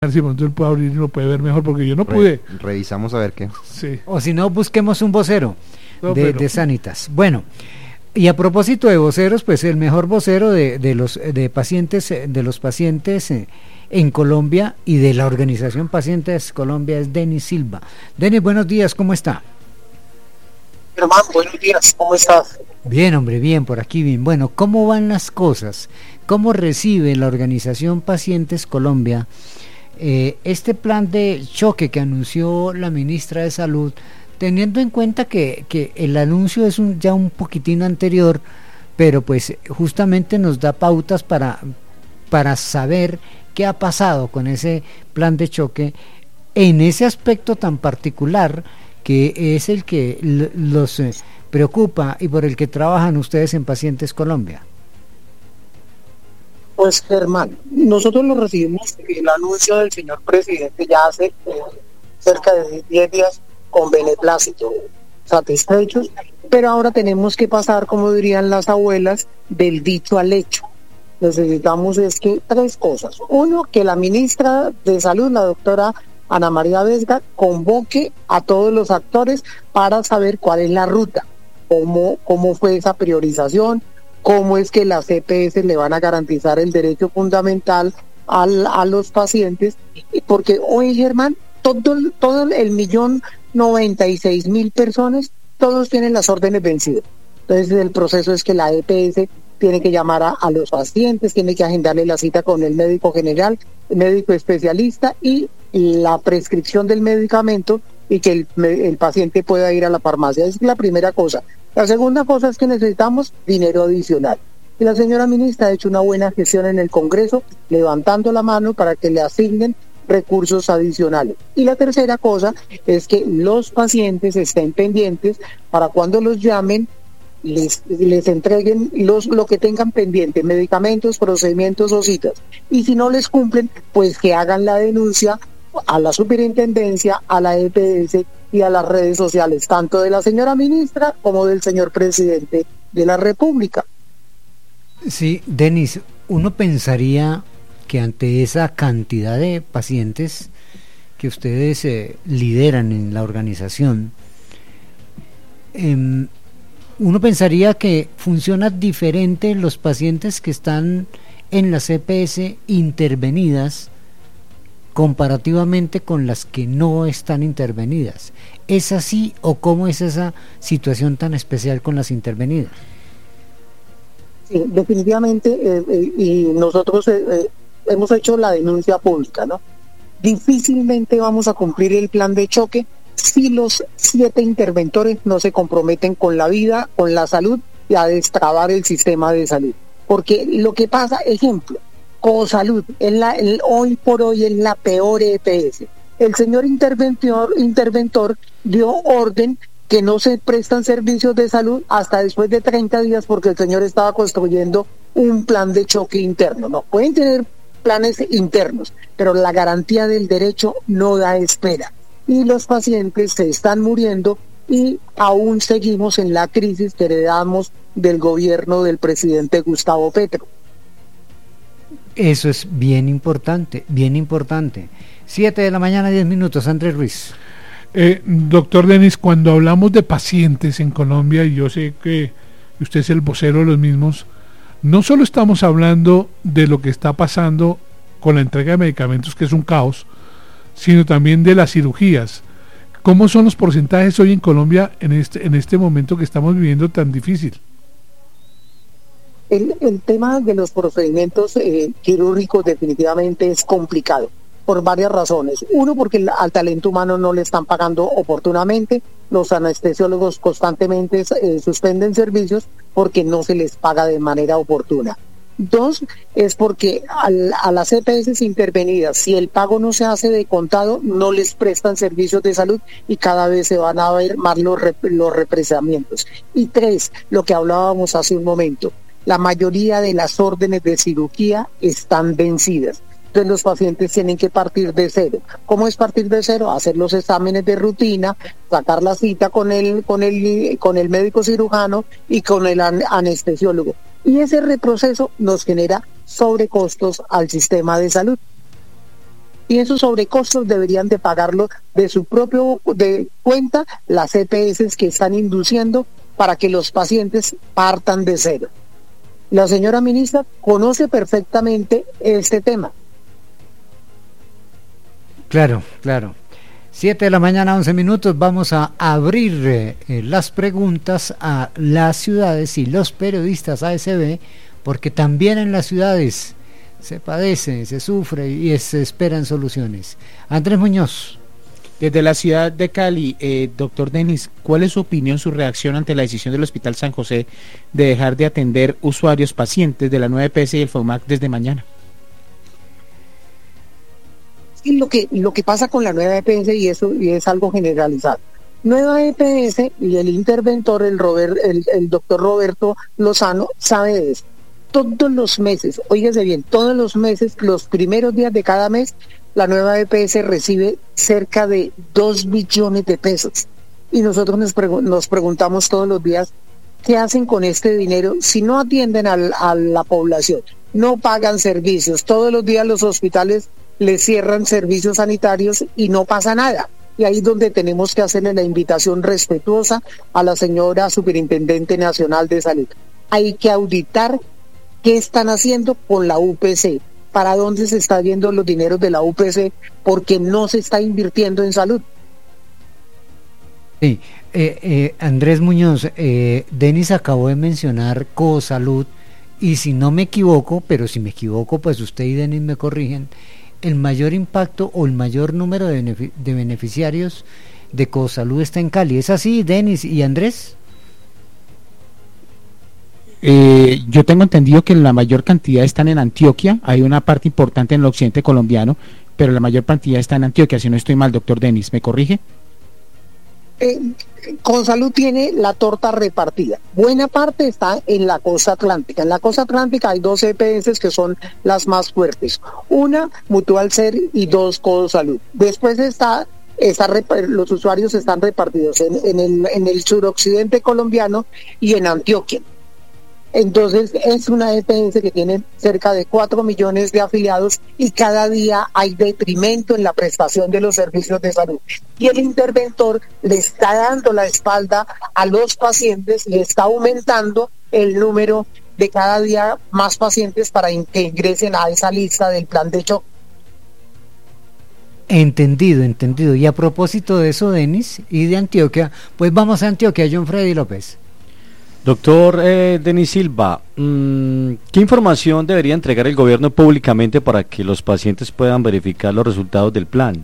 ver si pronto él puede abrir y lo puede ver mejor, porque yo no pude. Revisamos a ver qué. Sí. O si no, busquemos un vocero de Sanitas. Bueno, y a propósito de voceros, pues el mejor vocero de los pacientes en Colombia y de la organización Pacientes Colombia es Denis Silva. Denis, buenos días, ¿cómo está? Germán, buenos días, ¿cómo estás? Bien, hombre, bien, por aquí bien. Bueno, ¿cómo van las cosas? ¿Cómo recibe la organización Pacientes Colombia este plan de choque que anunció la ministra de Salud, teniendo en cuenta que el anuncio es ya un poquitín anterior, pero pues justamente nos da pautas para saber qué ha pasado con ese plan de choque en ese aspecto tan particular que es el que los preocupa y por el que trabajan ustedes en Pacientes Colombia? Pues Germán, nosotros lo recibimos el anuncio del señor presidente ya hace cerca de 10 días con beneplácito, satisfechos, pero ahora tenemos que pasar, como dirían las abuelas, del dicho al hecho. Necesitamos tres cosas. Uno, que la ministra de Salud, la doctora Ana María Vesga, convoque a todos los actores para saber cuál es la ruta, cómo fue esa priorización, cómo es que las EPS le van a garantizar el derecho fundamental a los pacientes, porque hoy, Germán, todo el 1.096.000 personas, todos tienen las órdenes vencidas. Entonces el proceso es que la EPS tiene que llamar a los pacientes, tiene que agendarle la cita con el médico general, el médico especialista y la prescripción del medicamento y que el paciente pueda ir a la farmacia. Esa es la primera cosa. La segunda cosa es que necesitamos dinero adicional. Y la señora ministra ha hecho una buena gestión en el Congreso, levantando la mano para que le asignen recursos adicionales. Y la tercera cosa es que los pacientes estén pendientes para cuando los llamen, les entreguen lo que tengan pendiente, medicamentos, procedimientos o citas. Y si no les cumplen, pues que hagan la denuncia a la superintendencia, a la EPS y a las redes sociales, tanto de la señora ministra como del señor presidente de la República. Sí, Denis, uno pensaría que ante esa cantidad de pacientes que ustedes lideran en la organización, uno pensaría que funciona diferente los pacientes que están en las EPS intervenidas comparativamente con las que no están intervenidas. ¿Es así o cómo es esa situación tan especial con las intervenidas? Sí, definitivamente, y nosotros hemos hecho la denuncia pública, ¿no? Difícilmente vamos a cumplir el plan de choque si los 7 interventores no se comprometen con la vida, con la salud y a destrabar el sistema de salud. Porque lo que pasa, ejemplo, Cosalud, hoy por hoy es la peor EPS. El señor interventor dio orden que no se prestan servicios de salud hasta después de 30 días porque el señor estaba construyendo un plan de choque interno. No pueden tener planes internos, pero la garantía del derecho no da espera. Y los pacientes se están muriendo y aún seguimos en la crisis que heredamos del gobierno del presidente Gustavo Petro. Eso es bien importante, bien importante. 7 de la mañana, 10 minutos, Andrés Ruiz. Doctor Denis, cuando hablamos de pacientes en Colombia, y yo sé que usted es el vocero de los mismos, no solo estamos hablando de lo que está pasando con la entrega de medicamentos, que es un caos, sino también de las cirugías. ¿Cómo son los porcentajes hoy en Colombia en este momento que estamos viviendo tan difícil? El tema de los procedimientos quirúrgicos definitivamente es complicado por varias razones. Uno, porque al talento humano no le están pagando oportunamente, los anestesiólogos constantemente suspenden servicios porque no se les paga de manera oportuna. Dos, es porque a las EPS intervenidas, si el pago no se hace de contado, no les prestan servicios de salud y cada vez se van a ver más los represamientos. Y tres, lo que hablábamos hace un momento, la mayoría de las órdenes de cirugía están vencidas. Entonces los pacientes tienen que partir de cero. ¿Cómo es partir de cero? Hacer los exámenes de rutina, sacar la cita con el médico cirujano y con el anestesiólogo. Y ese reproceso nos genera sobrecostos al sistema de salud. Y esos sobrecostos deberían de pagarlo de su propio de cuenta las EPS que están induciendo para que los pacientes partan de cero. La señora ministra conoce perfectamente este tema. Claro, claro. 7 de la mañana, 11 minutos. Vamos a abrir las preguntas a las ciudades y los periodistas ASB, porque también en las ciudades se padece, se sufre y se esperan soluciones. Andrés Muñoz. Desde la ciudad de Cali, doctor Denis, ¿cuál es su opinión, su reacción ante la decisión del Hospital San José de dejar de atender usuarios pacientes de la nueva EPS y el FOMAC desde mañana? Y lo que pasa con la nueva EPS, y es algo generalizado. Nueva EPS y el interventor, el doctor Roberto Lozano, sabe de eso. Todos los meses, óigase bien, todos los meses, los primeros días de cada mes, la nueva EPS recibe cerca de 2 billones de pesos. Y nosotros nos preguntamos todos los días, ¿qué hacen con este dinero si no atienden a la población? No pagan servicios. Todos los días los hospitales les cierran servicios sanitarios y no pasa nada. Y ahí es donde tenemos que hacerle la invitación respetuosa a la señora Superintendente Nacional de Salud. Hay que auditar qué están haciendo con la UPC, para dónde se están yendo los dineros de la UPC, porque no se está invirtiendo en salud. Sí, Andrés Muñoz, Denis acabó de mencionar Cosalud, y si no me equivoco, pero si me equivoco, pues usted y Denis me corrigen, el mayor impacto o el mayor número de beneficiarios de Cosalud está en Cali. ¿Es así, Denis y Andrés? Yo tengo entendido que la mayor cantidad están en Antioquia, hay una parte importante en el occidente colombiano, pero la mayor cantidad está en Antioquia, si no estoy mal, doctor Denis, ¿me corrige? Consalud tiene la torta repartida. Buena parte está en la costa atlántica. En la costa atlántica hay 2 EPS que son las más fuertes. Una, Mutual Ser, y 2, Cosalud. Después los usuarios están repartidos en el suroccidente colombiano y en Antioquia. Entonces es una EPS que tiene cerca de 4 millones de afiliados y cada día hay detrimento en la prestación de los servicios de salud. Y el interventor le está dando la espalda a los pacientes, le está aumentando el número de cada día más pacientes para que ingresen a esa lista del plan de choque. Entendido. Y a propósito de eso, Denis, y de Antioquia, pues vamos a Antioquia, John Freddy López. Doctor Denis Silva, ¿qué información debería entregar el gobierno públicamente para que los pacientes puedan verificar los resultados del plan?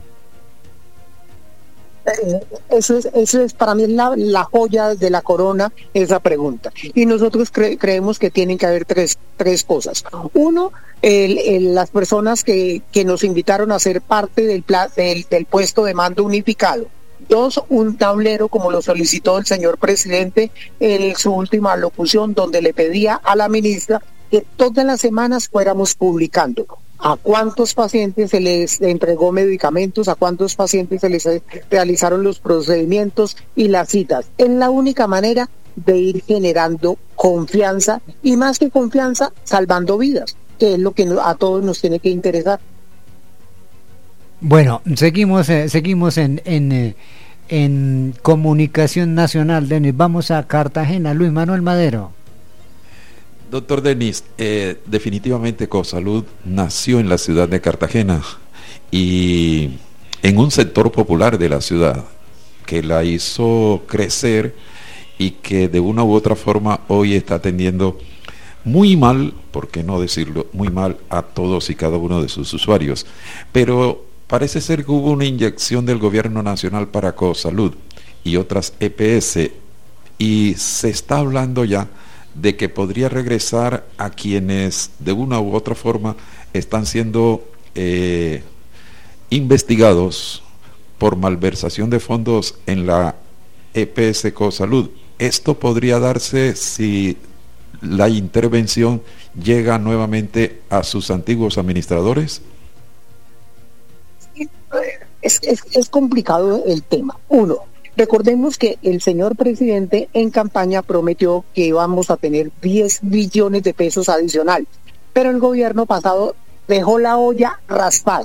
Eso es para mí la joya de la corona, esa pregunta. Y nosotros creemos que tienen que haber tres cosas. Uno, las personas que nos invitaron a ser parte del puesto de mando unificado. 2, un tablero como lo solicitó el señor presidente en su última locución, donde le pedía a la ministra que todas las semanas fuéramos publicando a cuántos pacientes se les entregó medicamentos, a cuántos pacientes se les realizaron los procedimientos y las citas. Es la única manera de ir generando confianza y, más que confianza, salvando vidas, que es lo que a todos nos tiene que interesar. Bueno, seguimos en comunicación nacional, Denis. Vamos a Cartagena, Luis Manuel Madero. Doctor Denis, definitivamente Cosalud nació en la ciudad de Cartagena y en un sector popular de la ciudad que la hizo crecer y que de una u otra forma hoy está atendiendo muy mal, por qué no decirlo, muy mal a todos y cada uno de sus usuarios. Pero parece ser que hubo una inyección del gobierno nacional para Cosalud y otras EPS y se está hablando ya de que podría regresar a quienes de una u otra forma están siendo investigados por malversación de fondos en la EPS Cosalud. Esto podría darse si la intervención llega nuevamente a sus antiguos administradores. Es complicado el tema. Uno, recordemos que el señor presidente en campaña prometió que íbamos a tener 10 billones de pesos adicionales, pero el gobierno pasado dejó la olla raspada.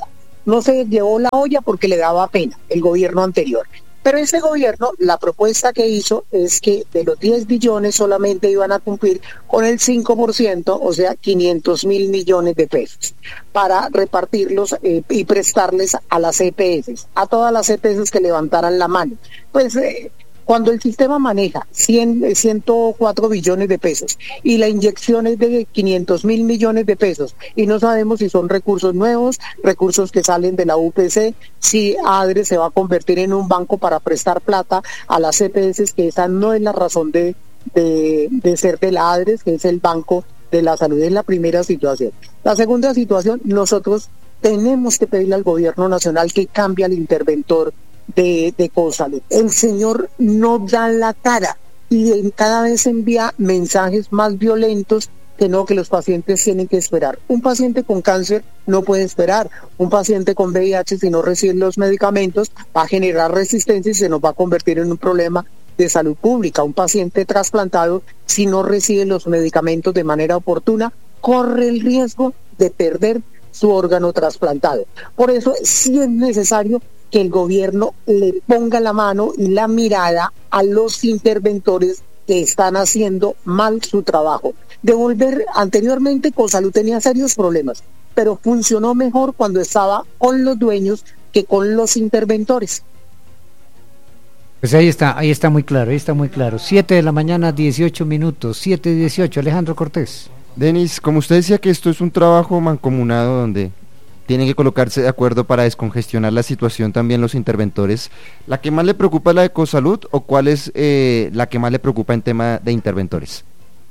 no se llevó la olla porque le daba pena el gobierno anterior. Pero ese gobierno, la propuesta que hizo es que de los 10 billones solamente iban a cumplir con el 5%, o sea, 500.000 millones de pesos, para repartirlos y prestarles a las EPS, a todas las EPS que levantaran la mano. Pues cuando el sistema maneja 104 billones de pesos y la inyección es de 500.000 millones de pesos y no sabemos si son recursos nuevos, recursos que salen de la UPC, si ADRE se va a convertir en un banco para prestar plata a las EPS, que esa no es la razón de ser de la ADRE, que es el Banco de la Salud. Es la primera situación. La segunda situación, nosotros tenemos que pedirle al gobierno nacional que cambie al interventor de Cosalud. El señor no da la cara y cada vez envía mensajes más violentos que los pacientes tienen que esperar. Un paciente con cáncer no puede esperar. Un paciente con VIH, si no recibe los medicamentos, va a generar resistencia y se nos va a convertir en un problema de salud pública. Un paciente trasplantado, si no recibe los medicamentos de manera oportuna, corre el riesgo de perder su órgano trasplantado. Por eso sí es necesario que el gobierno le ponga la mano y la mirada a los interventores que están haciendo mal su trabajo. Anteriormente Cosalud tenía serios problemas, pero funcionó mejor cuando estaba con los dueños que con los interventores. Pues ahí está muy claro. 7 de la mañana, 18 minutos, 7:18. Alejandro Cortés. Denis, como usted decía que esto es un trabajo mancomunado donde tienen que colocarse de acuerdo para descongestionar la situación también los interventores, ¿la que más le preocupa es la de Cosalud o cuál es la que más le preocupa en tema de interventores?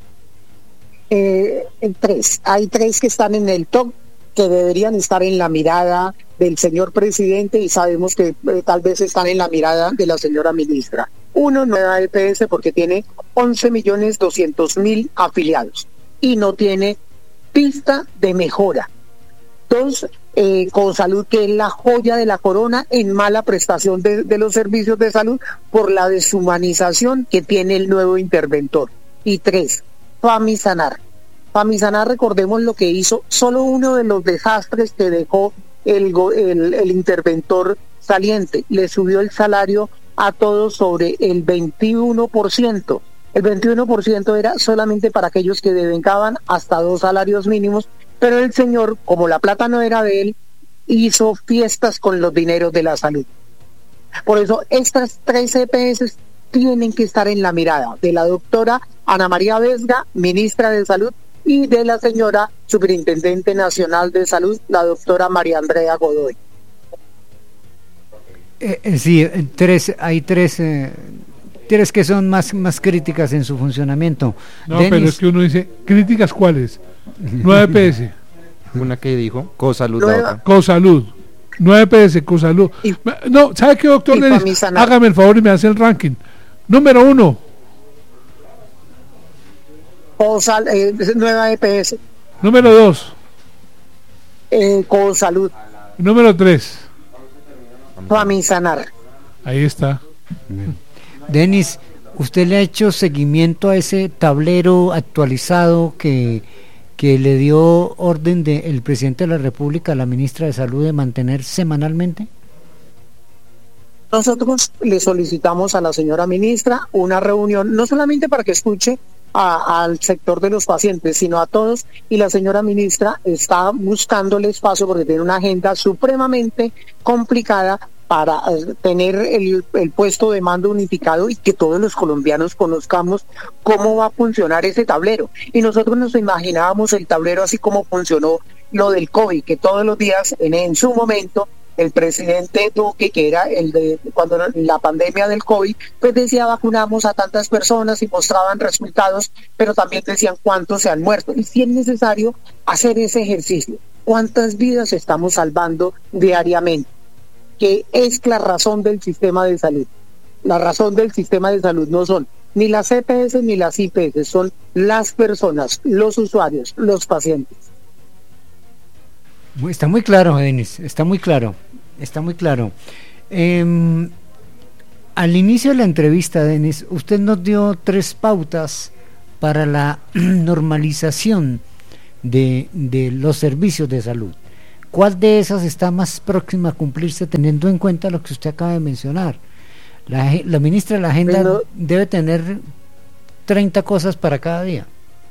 Hay tres que están en el top, que deberían estar en la mirada del señor presidente y sabemos que tal vez están en la mirada de la señora ministra. Uno, nueva EPS, porque tiene 11.200.000 afiliados y no tiene pista de mejora. Dos, Cosalud, que es la joya de la corona en mala prestación de los servicios de salud por la deshumanización que tiene el nuevo interventor. Y tres, Famisanar. Famisanar, recordemos lo que hizo, solo uno de los desastres que dejó el interventor saliente. Le subió el salario a todos sobre el 21%. El 21% era solamente para aquellos que devengaban hasta 2 salarios mínimos, pero el señor, como la plata no era de él, hizo fiestas con los dineros de la salud. Por eso estas 3 EPS tienen que estar en la mirada de la doctora Ana María Vesga, ministra de Salud, y de la señora Superintendente Nacional de Salud, la doctora María Andrea Godoy. Sí, hay tres que son más críticas en su funcionamiento. No, Denis, pero es que uno dice, ¿críticas cuáles? 9 EPS. Una que dijo, Cosalud. Cosalud. 9 EPS, Cosalud. No, ¿sabe qué, doctor Denis? Hágame el favor y me hace el ranking. Número 1. Nueva EPS. Número 2. Cosalud. Número 3. Famisanar. Ahí está. Denis, ¿usted le ha hecho seguimiento a ese tablero actualizado que le dio orden el presidente de la República a la ministra de Salud de mantener semanalmente? Nosotros le solicitamos a la señora ministra una reunión, no solamente para que escuche al sector de los pacientes, sino a todos, y la señora ministra está buscando el espacio porque tiene una agenda supremamente complicada para tener el puesto de mando unificado y que todos los colombianos conozcamos cómo va a funcionar ese tablero. Y nosotros nos imaginábamos el tablero así como funcionó lo del COVID, que todos los días en su momento el presidente Duque, que era cuando la pandemia del COVID, pues decía vacunamos a tantas personas y mostraban resultados, pero también decían cuántos se han muerto. Y si es necesario hacer ese ejercicio, cuántas vidas estamos salvando diariamente, que es la razón del sistema de salud. La razón del sistema de salud no son ni las EPS ni las IPS, son las personas, los usuarios, los pacientes. Está muy claro, Denis, está muy claro. Al inicio de la entrevista, Denis, usted nos dio 3 pautas para la normalización de los servicios de salud. ¿cuál de esas está más próxima a cumplirse teniendo en cuenta lo que usted acaba de mencionar? La ministra de la Agenda Bueno, debe tener 30 cosas para cada día.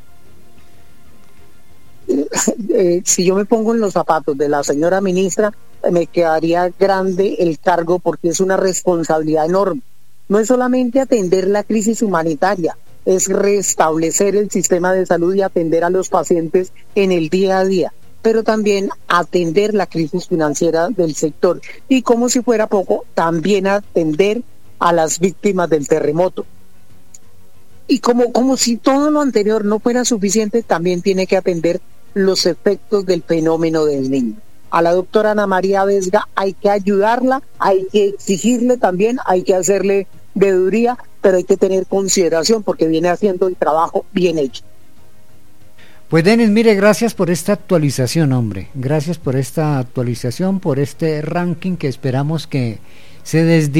Si yo me pongo en los zapatos de la señora ministra, me quedaría grande el cargo porque es una responsabilidad enorme. No es solamente atender la crisis humanitaria, es restablecer el sistema de salud y atender a los pacientes en el día a día, pero también atender la crisis financiera del sector y, como si fuera poco, también atender a las víctimas del terremoto. Y como si todo lo anterior no fuera suficiente, también tiene que atender los efectos del fenómeno del niño. A la doctora Ana María Vesga hay que ayudarla, hay que exigirle también, hay que hacerle veeduría, pero hay que tener consideración porque viene haciendo el trabajo bien hecho. Pues Denis, mire, gracias por esta actualización, hombre. Gracias por esta actualización, por este ranking que esperamos que se